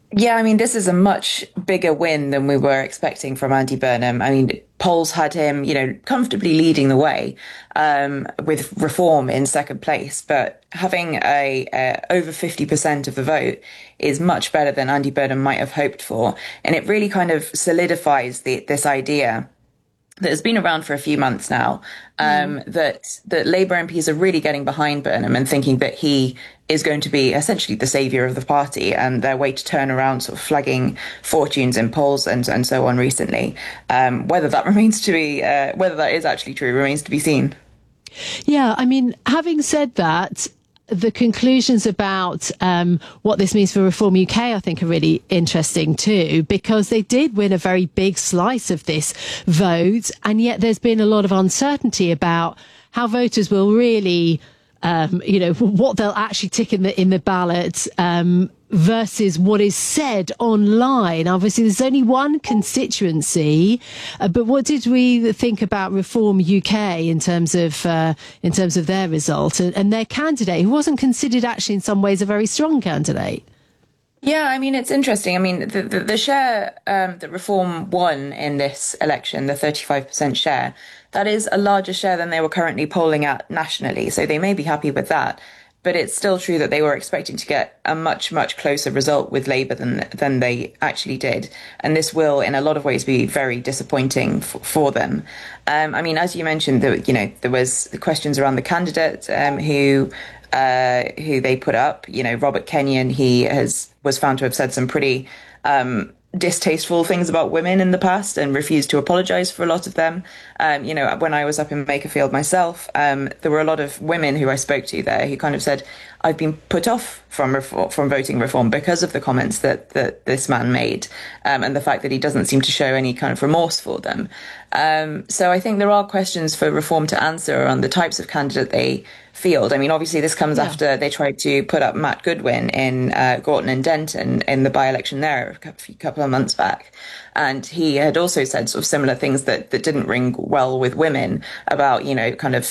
Yeah, I mean, this is a much bigger win than we were expecting from Andy Burnham. I mean, polls had him, comfortably leading the way, with Reform in second place. But having a over 50% of the vote is much better than Andy Burnham might have hoped for. And it really kind of solidifies this idea that has been around for a few months now, Mm. that Labour MPs are really getting behind Burnham and thinking that he is going to be essentially the saviour of the party, and their way to turn around sort of flagging fortunes in polls and so on recently. Whether that remains to be, whether that is actually true remains to be seen. Yeah, I mean, having said that, the conclusions about what this means for Reform UK, I think, are really interesting too, because they did win a very big slice of this vote, and yet there's been a lot of uncertainty about how voters will really what they'll actually tick in the ballot, versus what is said online. Obviously, there's only one constituency, but what did we think about Reform UK in terms of their result and their candidate, who wasn't considered actually in some ways a very strong candidate? Yeah, I mean, it's interesting. I mean, the share that Reform won in this election, the 35% share, that is a larger share than they were currently polling at nationally. So they may be happy with that. But it's still true that they were expecting to get a much, much closer result with Labour than they actually did. And this will, in a lot of ways, be very disappointing for them. I mean, as you mentioned, there was the questions around the candidate, who they put up. Robert Kenyon, was found to have said some pretty distasteful things about women in the past and refused to apologize for a lot of them. When I was up in Makerfield myself, there were a lot of women who I spoke to there who kind of said, I've been put off from voting Reform because of the comments that this man made, and the fact that he doesn't seem to show any kind of remorse for them. So I think there are questions for Reform to answer on the types of candidate they field. I mean, obviously, this comes after they tried to put up Matt Goodwin in Gorton and Denton in the by-election there a couple of months back. And he had also said sort of similar things that didn't ring well with women about, kind of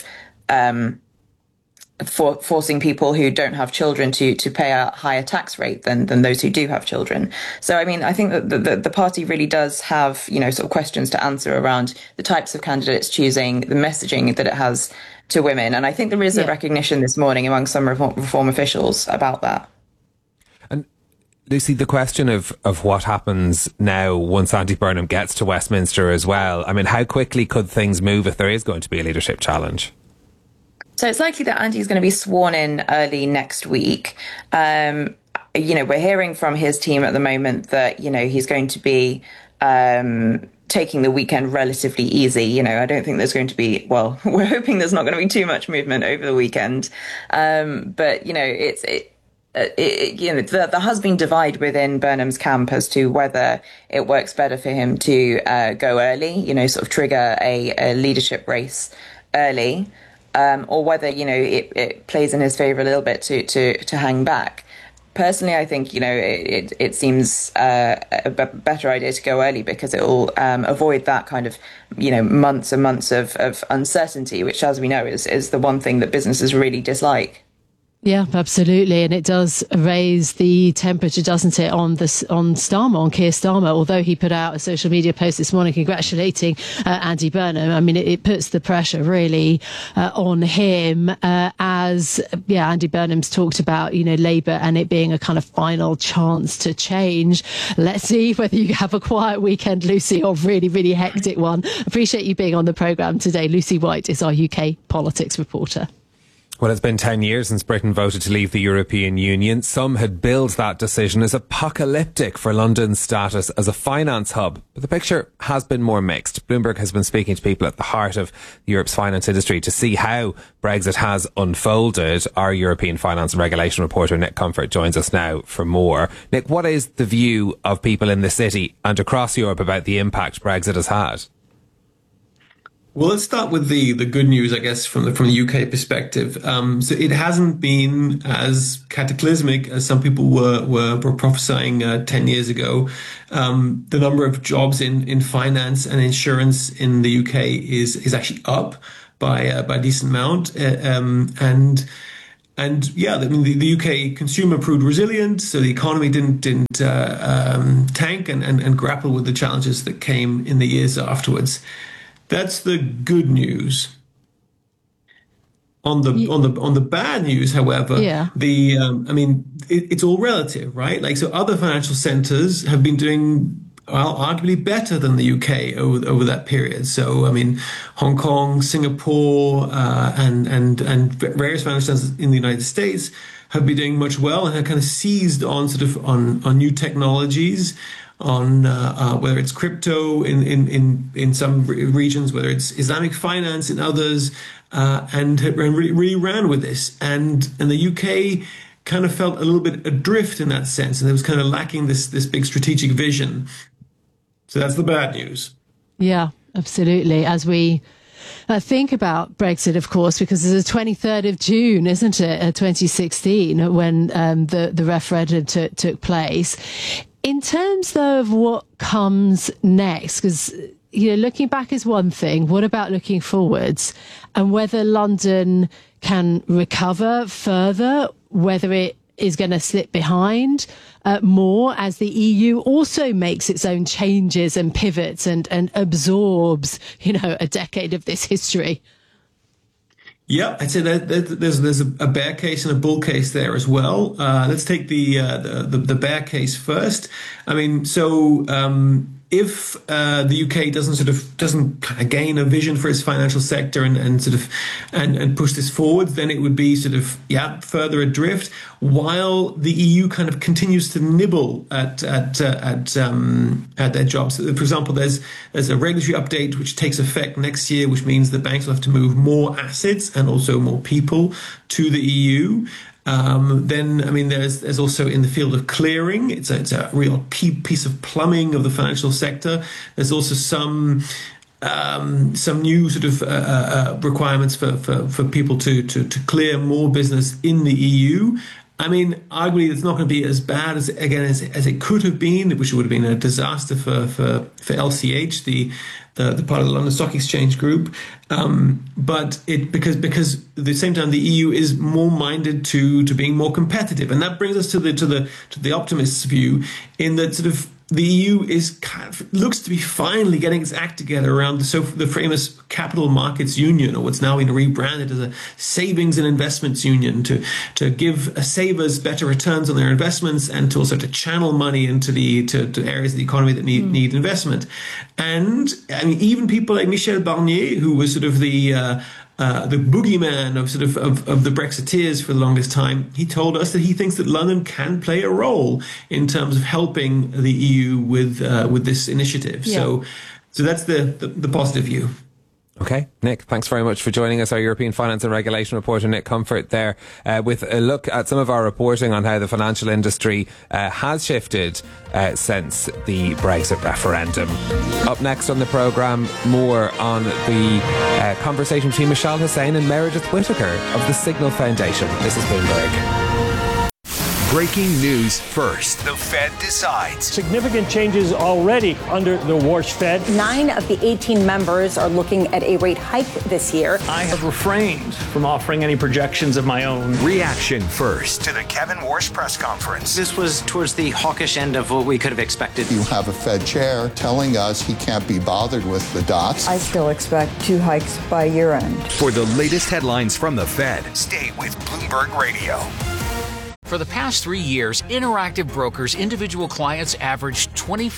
forcing people who don't have children to pay a higher tax rate than those who do have children. So, I mean, I think that the party really does have, sort of questions to answer around the types of candidates choosing, the messaging that it has to women. And I think there is a recognition this morning among some reform officials about that. And Lucy, the question of what happens now once Andy Burnham gets to Westminster as well. I mean, how quickly could things move if there is going to be a leadership challenge? So it's likely that Andy's going to be sworn in early next week. We're hearing from his team at the moment that, he's going to be taking the weekend relatively easy. I don't think there's going to be, well, we're hoping there's not going to be too much movement over the weekend. But, there has been divide within Burnham's camp as to whether it works better for him to go early, sort of trigger a leadership race early. Or whether, it plays in his favour a little bit to hang back. Personally, I think, it seems a better idea to go early because it will avoid that kind of, months and months of uncertainty, which, as we know, is the one thing that businesses really dislike. Yeah, absolutely. And it does raise the temperature, doesn't it, on Starmer, on Keir Starmer, although he put out a social media post this morning congratulating Andy Burnham. I mean, it puts the pressure really on him, as Andy Burnham's talked about, Labour and it being a kind of final chance to change. Let's see whether you have a quiet weekend, Lucy, or really, really hectic one. Appreciate you being on the programme today. Lucy White is our UK politics reporter. Well, it's been 10 years since Britain voted to leave the European Union. Some had billed that decision as apocalyptic for London's status as a finance hub. But the picture has been more mixed. Bloomberg has been speaking to people at the heart of Europe's finance industry to see how Brexit has unfolded. Our European finance and regulation reporter, Nick Comfort, joins us now for more. Nick, what is the view of people in the city and across Europe about the impact Brexit has had? Well, let's start with the good news, I guess, from the UK perspective. So it hasn't been as cataclysmic as some people were prophesying 10 years ago. The number of jobs in finance and insurance in the UK is actually up by a decent amount, and And yeah, I mean, the UK consumer proved resilient, so the economy didn't tank and grapple with the challenges that came in the years afterwards. That's the good news. On the bad news, however, it's all relative, right? Like, so other financial centers have been doing, well, arguably better than the UK over that period. So, I mean, Hong Kong, Singapore, and various financial centers in the United States have been doing much well and have kind of seized on on new technologies, on whether it's crypto in some regions, whether it's Islamic finance in others, and really ran with this. And the UK kind of felt a little bit adrift in that sense, and it was kind of lacking this big strategic vision. So that's the bad news. Yeah, absolutely. As we think about Brexit, of course, because it's the 23rd of June, isn't it, 2016, when the referendum took place. In terms, though, of what comes next, because, looking back is one thing. What about looking forwards, and whether London can recover further, whether it is going to slip behind more as the EU also makes its own changes and pivots and absorbs, a decade of this history? Yeah, I'd say that there's a bear case and a bull case there as well. Let's take the bear case first. I mean, so if the UK doesn't kind of gain a vision for its financial sector and push this forward, then it would be further adrift, while the EU kind of continues to nibble at their jobs. So, for example, there's a regulatory update which takes effect next year, which means the banks will have to move more assets and also more people to the EU. Then, I mean, there's also in the field of clearing, it's a real piece of plumbing of the financial sector. There's also some new requirements for people to clear more business in the EU. I mean, arguably, it's not going to be as bad as it could have been, which would have been a disaster for LCH, the part of the London Stock Exchange Group. But because at the same time, the EU is more minded to being more competitive, and that brings us to the optimist's view, in that the EU looks to be finally getting its act together around the famous Capital Markets Union, or what's now been rebranded as a Savings and Investments Union, to give savers better returns on their investments, and to also to channel money into to areas of the economy that need investment. And I mean, even people like Michel Barnier, who was the boogeyman of the Brexiteers for the longest time, he told us that he thinks that London can play a role in terms of helping the EU with this initiative. Yeah. So that's the positive view. Okay, Nick, thanks very much for joining us. Our European Finance and Regulation reporter, Nick Comfort, there with a look at some of our reporting on how the financial industry has shifted since the Brexit referendum. Up next on the programme, more on the conversation between Mishal Hussain and Meredith Whittaker of the Signal Foundation. This is Bloomberg. Breaking news first. The Fed decides. Significant changes already under the Warsh Fed. 9 of the 18 members are looking at a rate hike this year. I have refrained from offering any projections of my own. Reaction first to the Kevin Warsh press conference. This was towards the hawkish end of what we could have expected. You have a Fed chair telling us he can't be bothered with the dots. I still expect 2 hikes by year end. For the latest headlines from the Fed, stay with Bloomberg Radio. For the past 3 years, Interactive Brokers individual clients averaged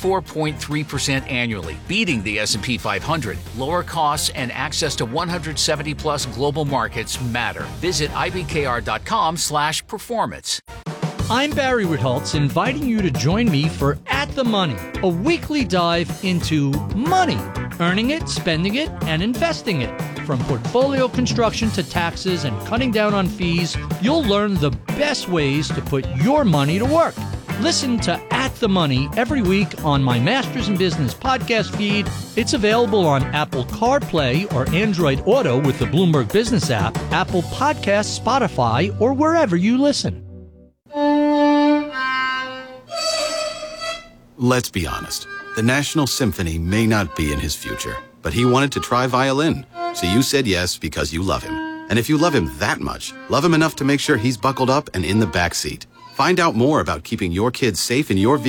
24.3% annually, beating the S&P 500. Lower costs and access to 170-plus global markets matter. Visit ibkr.com/performance. I'm Barry Ritholtz, inviting you to join me for At the Money, a weekly dive into money, earning it, spending it, and investing it. From portfolio construction to taxes and cutting down on fees, you'll learn the best ways to put your money to work. Listen to At the Money every week on my Masters in Business podcast feed. It's available on Apple CarPlay or Android Auto with the Bloomberg Business app, Apple Podcasts, Spotify, or wherever you listen. Let's be honest. The National Symphony may not be in his future, but he wanted to try violin. So you said yes because you love him. And if you love him that much, love him enough to make sure he's buckled up and in the back seat. Find out more about keeping your kids safe in your vehicle